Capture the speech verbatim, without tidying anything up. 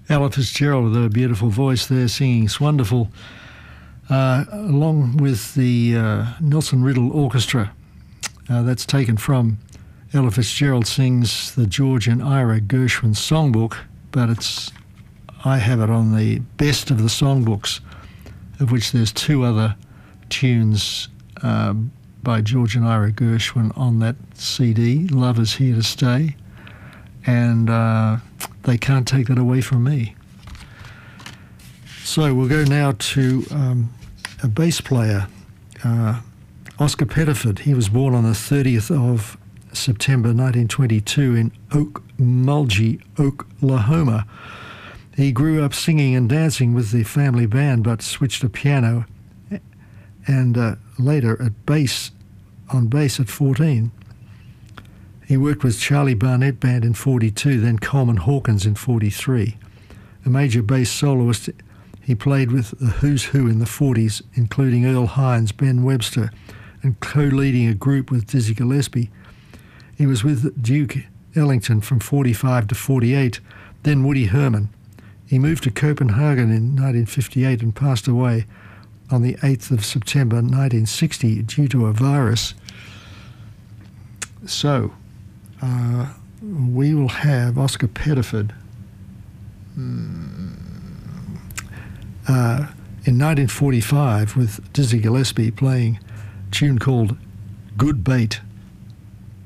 Ella Fitzgerald with her beautiful voice there singing It's Wonderful, uh, along with the uh, Nelson Riddle Orchestra. Uh, that's taken from Ella Fitzgerald sings the George and Ira Gershwin songbook, but it's I have it on the best of the songbooks, of which there's two other tunes um, by George and Ira Gershwin on that C D, Love Is Here to Stay, and uh, They Can't Take That Away From Me. So we'll go now to um, a bass player, uh, Oscar Pettiford. He was born on the thirtieth of September nineteen twenty-two in Okmulgee, Oklahoma. He grew up singing and dancing with the family band, but switched to piano and uh, later at bass, on bass at fourteen. He worked with Charlie Barnett Band in forty-two, then Coleman Hawkins in forty-three. A major bass soloist, he played with the Who's Who in the forties, including Earl Hines, Ben Webster, and co-leading a group with Dizzy Gillespie. He was with Duke Ellington from forty-five to forty-eight, then Woody Herman. He moved to Copenhagen in nineteen fifty-eight and passed away on the eighth of September nineteen sixty due to a virus. So, uh, we will have Oscar Pettiford uh, in nineteen forty-five with Dizzy Gillespie playing a tune called Good Bait.